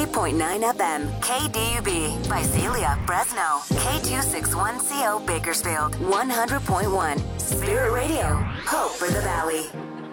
100.9 FM, KDUB, Visalia, Fresno, K261CO, Bakersfield, 100.1, Spirit Radio, Hope for the Valley.